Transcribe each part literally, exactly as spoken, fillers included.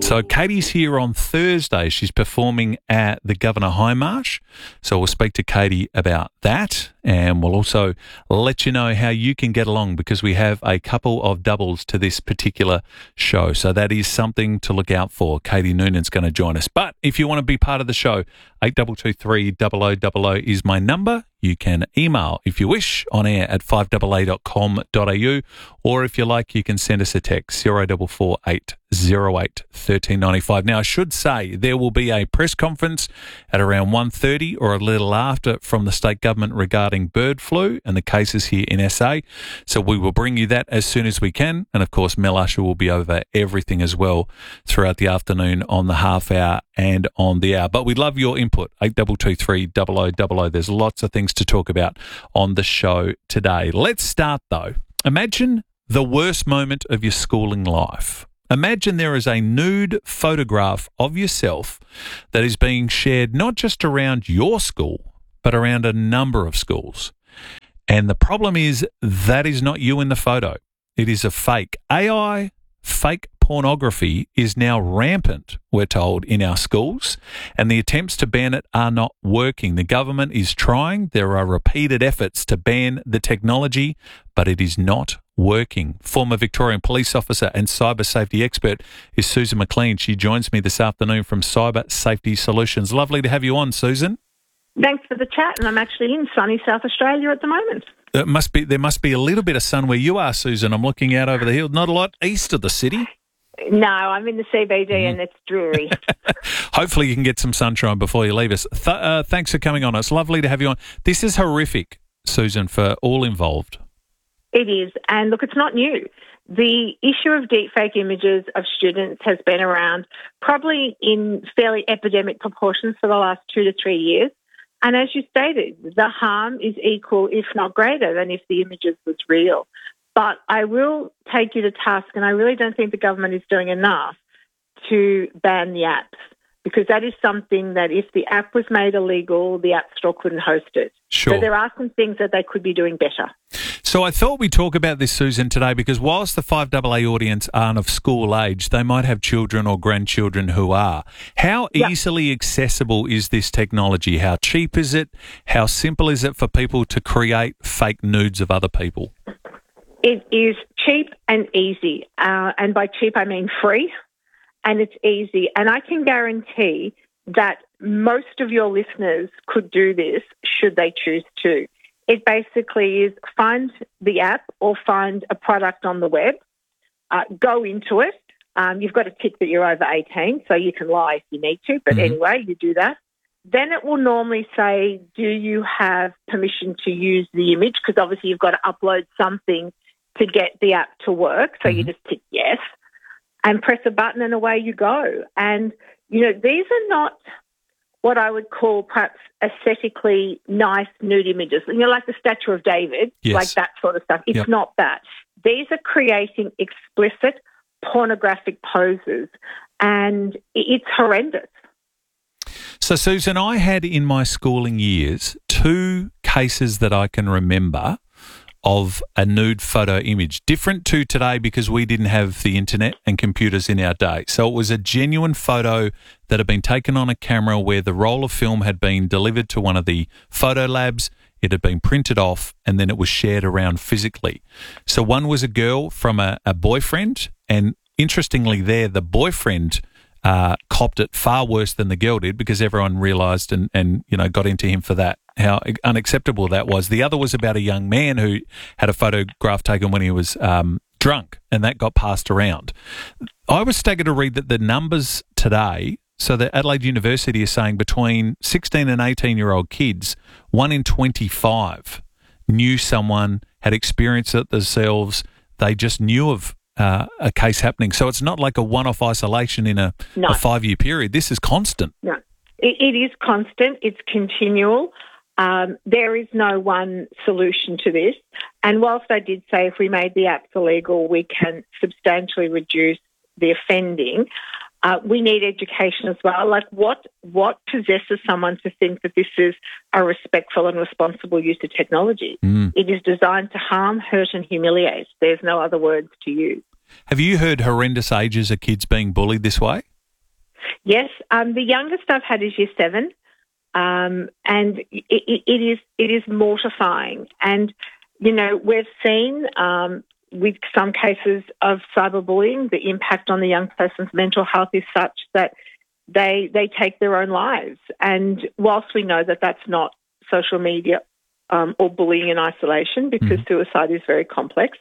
So Katie's here on Thursday. She's performing at the Governor High Marsh. So we'll speak to Katie about that, and we'll also let you know how you can get along, because we have a couple of doubles to this particular show. So that is something to look out for. Katie Noonan's going to join us. But if you want to be part of the show, eight two two three, double oh double oh is my number. You can email, if you wish, on air at five a a dot com dot a u, or if you like, you can send us a text, zero four four eight zero eight one three nine five. Now, I should say there will be a press conference at around one thirty or a little after from the state government regarding bird flu and the cases here in S A. So we will bring you that as soon as we can. And, of course, Mel Usher will be over everything as well throughout the afternoon on the half hour and on the hour. But we love your input, eight two two three, double oh double oh. There's lots of things to talk about on the show today. Let's start, though. Imagine the worst moment of your schooling life. Imagine there is a nude photograph of yourself that is being shared not just around your school, but around a number of schools. And the problem is that is not you in the photo. It is a fake. A I, fake pornography is now rampant, we're told, in our schools, and the attempts to ban it are not working. The government is trying. There are repeated efforts to ban the technology, but it is not working. Former Victorian police officer and cyber safety expert is Susan McLean. She joins me this afternoon from Cyber Safety Solutions. Lovely to have you on, Susan. Thanks for the chat, and I'm actually in sunny South Australia at the moment. It must be there must be a little bit of sun where you are, Susan. I'm looking out over the hill. Not a lot east of the city. No, I'm in the C B D mm. and it's dreary. Hopefully you can get some sunshine before you leave us. Th- uh, thanks for coming on. It's lovely to have you on. This is horrific, Susan, for all involved. It is. And look, it's not new. The issue of deepfake images of students has been around probably in fairly epidemic proportions for the last two to three years. And as you stated, the harm is equal, if not greater, than if the images was real. But I will take you to task, and I really don't think the government is doing enough to ban the apps, because that is something that if the app was made illegal, the App Store couldn't host it. Sure. So there are some things that they could be doing better. So I thought we'd talk about this, Susan, today, because whilst the five A A audience aren't of school age, they might have children or grandchildren who are. How Yep. easily accessible is this technology? How cheap is it? How simple is it for people to create fake nudes of other people? It is cheap and easy. Uh, and by cheap, I mean free. And it's easy. And I can guarantee that most of your listeners could do this should they choose to. It basically is find the app or find a product on the web, uh, go into it. Um, you've got to tick that you're over eighteen, so you can lie if you need to. But mm-hmm. anyway, you do that. Then it will normally say, do you have permission to use the image? Because obviously you've got to upload something to get the app to work. So mm-hmm. you just tick yes and press a button and away you go. And, you know, these are not what I would call perhaps aesthetically nice nude images, you know, like the Statue of David, yes. like that sort of stuff. It's yep. not that. These are creating explicit pornographic poses, and it's horrendous. So, Susan, I had in my schooling years two cases that I can remember of a nude photo image, different to today because we didn't have the internet and computers in our day. So it was a genuine photo that had been taken on a camera where the roll of film had been delivered to one of the photo labs, it had been printed off, and then it was shared around physically. So one was a girl from a, a boyfriend, and interestingly there, the boyfriend uh, copped it far worse than the girl did because everyone realised and, and, you know, got into him for that, how unacceptable that was. The other was about a young man who had a photograph taken when he was um, drunk, and that got passed around. I was staggered to read that the numbers today, so that Adelaide University is saying between sixteen and eighteen-year-old kids, one in twenty-five knew someone, had experienced it themselves. They just knew of uh, a case happening. So it's not like a one-off isolation in a, no. a five-year period. This is constant. No, it, it is constant. It's continual. Um, there is no one solution to this. And whilst I did say if we made the apps illegal, we can substantially reduce the offending, uh, we need education as well. Like what, what possesses someone to think that this is a respectful and responsible use of technology? Mm. It is designed to harm, hurt and humiliate. There's no other words to use. Have you heard horrendous ages of kids being bullied this way? Yes, um, the youngest I've had is year seven, um, and it, it, it is it is mortifying. And you know, we've seen um, with some cases of cyberbullying, the impact on the young person's mental health is such that they they take their own lives. And whilst we know that that's not social media um, or bullying in isolation, because mm-hmm. suicide is very complex,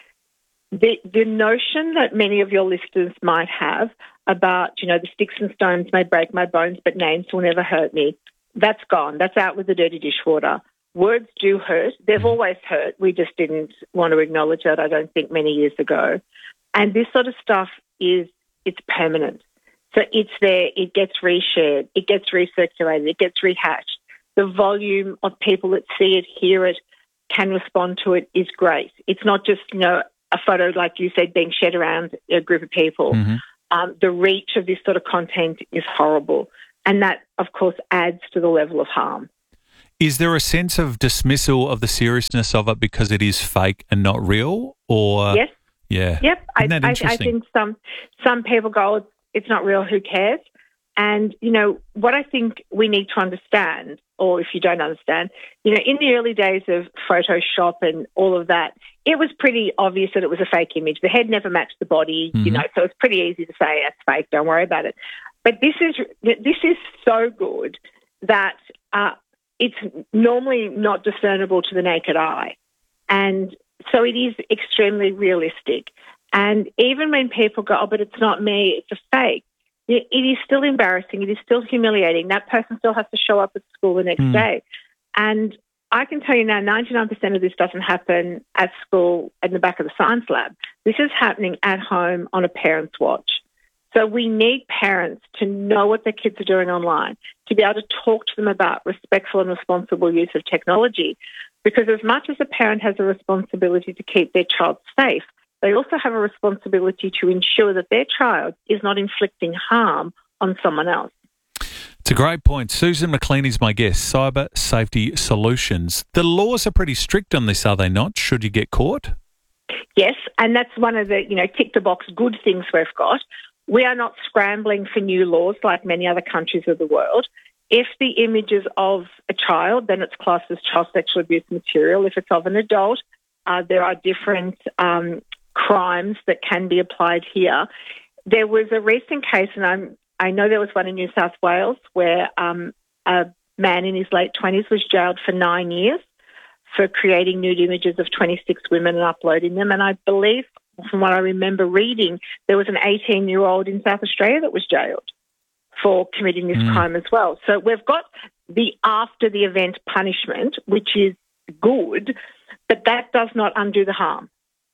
the the notion that many of your listeners might have about, you know, the sticks and stones may break my bones, but names will never hurt me, that's gone. That's out with the dirty dishwater. Words do hurt. They've always hurt. We just didn't want to acknowledge that, I don't think, many years ago. And this sort of stuff is, it's permanent. So it's there, it gets reshared, it gets recirculated, it gets rehashed. The volume of people that see it, hear it, can respond to it is great. It's not just, you know, a photo, like you said, being shared around a group of people. Mm-hmm. Um, the reach of this sort of content is horrible. And that, of course, adds to the level of harm. Is there a sense of dismissal of the seriousness of it because it is fake and not real? Or yes. Yeah. Yep. Isn't that I, interesting? I, I think some, some people go, it's not real, who cares? And, you know, what I think we need to understand, or if you don't understand, you know, in the early days of Photoshop and all of that, it was pretty obvious that it was a fake image. The head never matched the body, mm-hmm. you know, so it's pretty easy to say it's fake, don't worry about it. But this is this is so good that uh, it's normally not discernible to the naked eye. And so it is extremely realistic. And even when people go, oh, but it's not me, it's a fake, it is still embarrassing. It is still humiliating. That person still has to show up at school the next mm. day. And I can tell you now, ninety-nine percent of this doesn't happen at school in the back of the science lab. This is happening at home on a parent's watch. So we need parents to know what their kids are doing online, to be able to talk to them about respectful and responsible use of technology. Because as much as a parent has a responsibility to keep their child safe, they also have a responsibility to ensure that their child is not inflicting harm on someone else. It's a great point. Susan McLean is my guest, Cyber Safety Solutions. The laws are pretty strict on this, are they not, should you get caught? Yes, and that's one of the, you know, tick-the-box good things we've got. We are not scrambling for new laws like many other countries of the world. If the image is of a child, then it's classed as child sexual abuse material. If it's of an adult, uh, there are different um, crimes that can be applied here. There was a recent case, and I'm, I know there was one in New South Wales, where um, a man in his late twenties was jailed for nine years for creating nude images of twenty-six women and uploading them. And I believe, from what I remember reading, there was an eighteen-year-old in South Australia that was jailed for committing this mm. crime as well. So we've got the after-the-event punishment, which is good, but that does not undo the harm.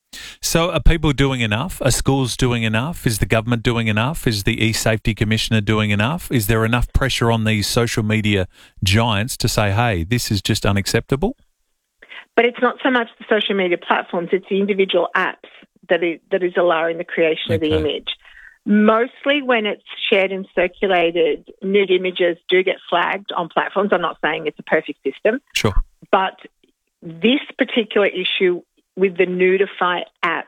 So are people doing enough? Are schools doing enough? Is the government doing enough? Is the e-safety commissioner doing enough? Is there enough pressure on these social media giants to say, hey, this is just unacceptable? But it's not so much the social media platforms, it's the individual apps that is, that is allowing the creation okay. of the image. Mostly when it's shared and circulated, nude images do get flagged on platforms. I'm not saying it's a perfect system. Sure. But this particular issue with the Nudify apps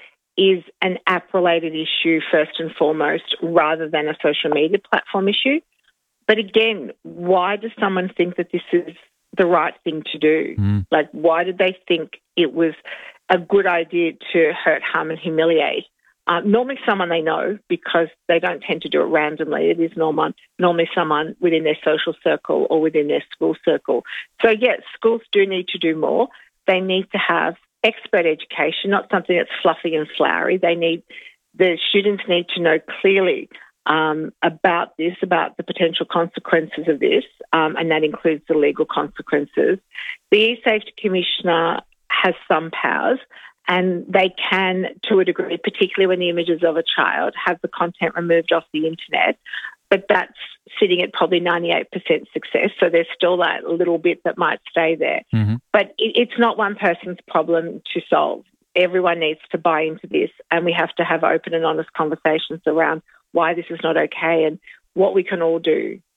is an app-related issue first and foremost, rather than a social media platform issue. But again, why does someone think that this is the right thing to do? Mm. Like, why did they think it was a good idea to hurt, harm and humiliate? Um, normally someone they know, because they don't tend to do it randomly. It is normal, normally someone within their social circle or within their school circle. So, yes, schools do need to do more. They need to have expert education, not something that's fluffy and flowery. They need, the students need to know clearly um, about this, about the potential consequences of this, um, and that includes the legal consequences. The e-safety commissioner has some powers, and they can, to a degree, particularly when the images of a child, have the content removed off the internet. But that's sitting at probably ninety-eight percent success, so there's still that little bit that might stay there. Mm-hmm. But it, it's not one person's problem to solve. Everyone needs to buy into this, and we have to have open and honest conversations around why this is not okay and what we can all do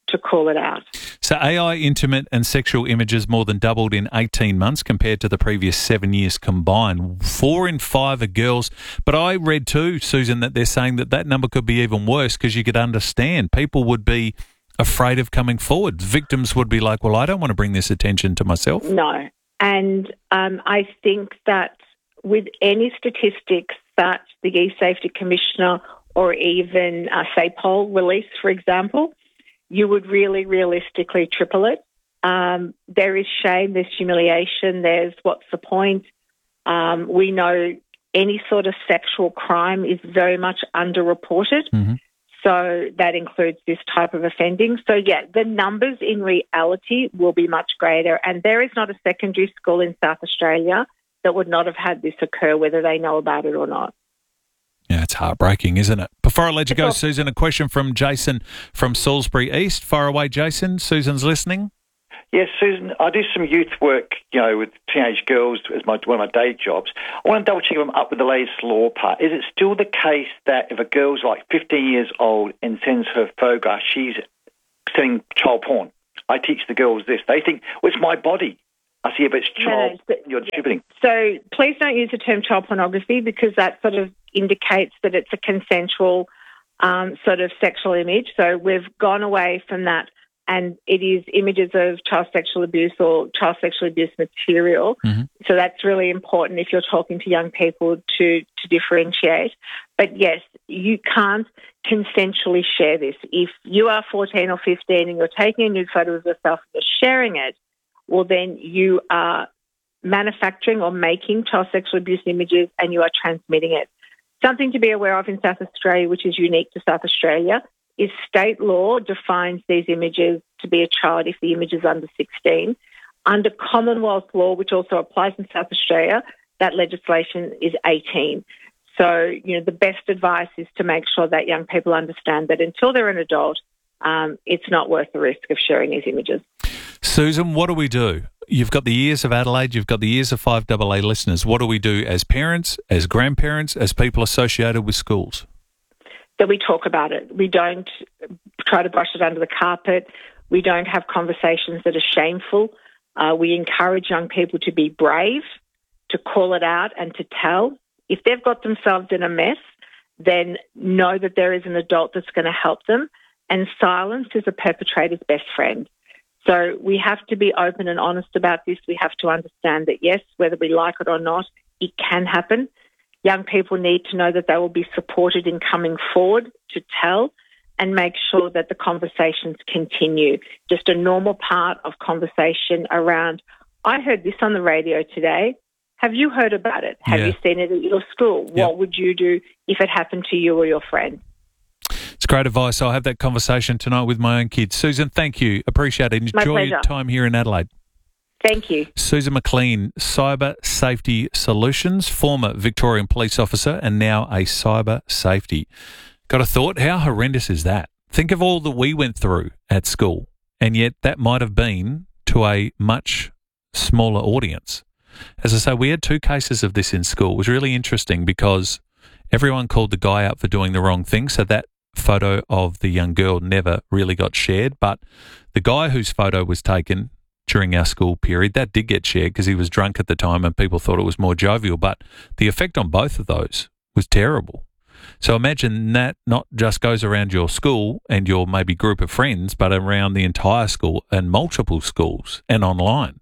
to call it out. So A I intimate and sexual images more than doubled in eighteen months compared to the previous seven years combined. Four in five are girls. But I read too, Susan, that they're saying that that number could be even worse because you could understand people would be afraid of coming forward. Victims would be like, well, I don't want to bring this attention to myself. No. And um, I think that with any statistics that the E-Safety Commissioner or even, uh, say, Poll release, for example, you would really realistically triple it. Um, there is shame, there's humiliation, there's what's the point. Um, we know any sort of sexual crime is very much underreported. Mm-hmm. So that includes this type of offending. So, yeah, the numbers in reality will be much greater. And there is not a secondary school in South Australia that would not have had this occur, whether they know about it or not. Yeah, it's heartbreaking, isn't it? Before I let you go, Susan, a question from Jason from Salisbury East. Fire away, Jason. Susan's listening. Yes, Susan, I do some youth work, you know, with teenage girls as my, one of my day jobs. I want to double check them up with the latest law part. Is it still the case that if a girl's like fifteen years old and sends her photograph, she's sending child porn? I teach the girls this. They think, well, it's my body. I see if it's child no, you're distributing. So please don't use the term child pornography because that sort of indicates that it's a consensual um, sort of sexual image. So we've gone away from that, and it is images of child sexual abuse or child sexual abuse material. Mm-hmm. So that's really important if you're talking to young people to, to differentiate. But yes, you can't consensually share this. If you are fourteen or fifteen and you're taking a nude photo of yourself and you're sharing it, well, then you are manufacturing or making child sexual abuse images and you are transmitting it. Something to be aware of in South Australia, which is unique to South Australia, is state law defines these images to be a child if the image is under sixteen. Under Commonwealth law, which also applies in South Australia, that legislation is eighteen. So, you know, the best advice is to make sure that young people understand that until they're an adult, um, it's not worth the risk of sharing these images. Susan, what do we do? You've got the ears of Adelaide, you've got the ears of five A A listeners. What do we do as parents, as grandparents, as people associated with schools? That we talk about it. We don't try to brush it under the carpet. We don't have conversations that are shameful. Uh, we encourage young people to be brave, to call it out and to tell. If they've got themselves in a mess, then know that there is an adult that's going to help them. And silence is a perpetrator's best friend. So we have to be open and honest about this. We have to understand that, yes, whether we like it or not, it can happen. Young people need to know that they will be supported in coming forward to tell and make sure that the conversations continue. Just a normal part of conversation around, I heard this on the radio today. Have you heard about it? Have yeah. you seen it at your school? Yep. What would you do if it happened to you or your friend? It's great advice. I'll have that conversation tonight with my own kids. Susan, thank you. Appreciate it. Enjoy your time here in Adelaide. Thank you. Susan McLean, Cyber Safety Solutions, former Victorian police officer and now a cyber safety. Got a thought? How horrendous is that? Think of all that we went through at school, and yet that might have been to a much smaller audience. As I say, we had two cases of this in school. It was really interesting because everyone called the guy out for doing the wrong thing, so that photo of the young girl never really got shared, but the guy whose photo was taken during our school period, that did get shared because he was drunk at the time and people thought it was more jovial, but the effect on both of those was terrible. So imagine that not just goes around your school and your maybe group of friends, but around the entire school and multiple schools and online.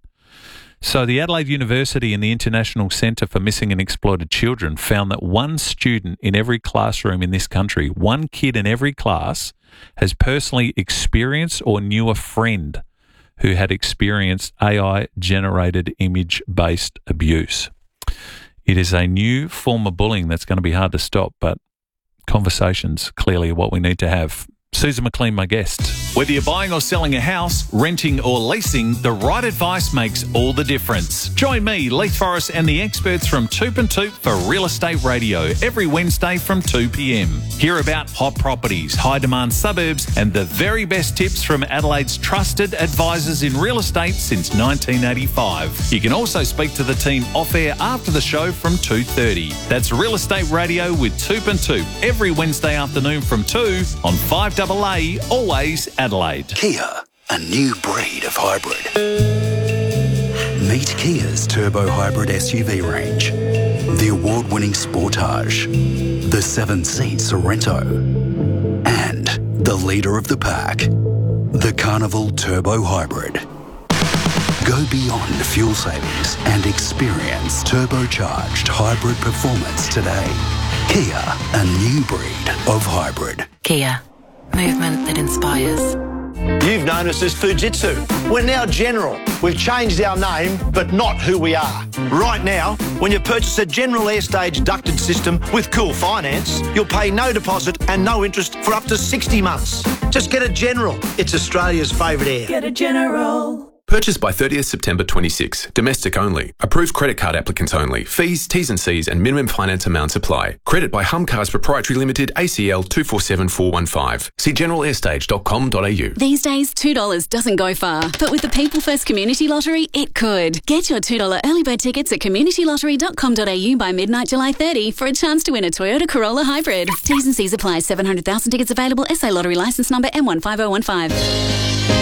So the Adelaide University and the International Centre for Missing and Exploited Children found that one student in every classroom in this country, one kid in every class, has personally experienced or knew a friend who had experienced A I-generated image-based abuse. It is a new form of bullying that's going to be hard to stop, but conversations clearly are what we need to have. Susan McLean, my guest. Whether you're buying or selling a house, renting or leasing, the right advice makes all the difference. Join me, Leith Forrest, and the experts from Toop and Toop for Real Estate Radio every Wednesday from two p.m. Hear about hot properties, high-demand suburbs, and the very best tips from Adelaide's trusted advisors in real estate since nineteen eighty-five. You can also speak to the team off-air after the show from two thirty. That's Real Estate Radio with Toop and Toop every Wednesday afternoon from two on five double A, always Adelaide. Kia, a new breed of hybrid. Meet Kia's turbo hybrid S U V range. The award-winning Sportage, the seven-seat Sorento, and the leader of the pack, the Carnival Turbo Hybrid. Go beyond fuel savings and experience turbocharged hybrid performance today. Kia, a new breed of hybrid. Kia, movement that inspires. You've known us as Fujitsu. We're now General. We've changed our name, but not who we are. Right now, when you purchase a General Airstage ducted system with Cool Finance, you'll pay no deposit and no interest for up to sixty months. Just get a General. It's Australia's favourite air. Get a General. Purchased by thirtieth September twenty-six. Domestic only. Approved credit card applicants only. Fees, T's and C's and minimum finance amounts apply. Credit by Humcars Proprietary Limited, A C L two four seven four one five. See general airstage dot com dot a u. These days, two dollars doesn't go far, but with the People First Community Lottery, it could. Get your two dollars early bird tickets at community lottery dot com dot a u by midnight July thirtieth for a chance to win a Toyota Corolla Hybrid. T's and C's apply. seven hundred thousand tickets available. S A Lottery licence number M one five oh one five.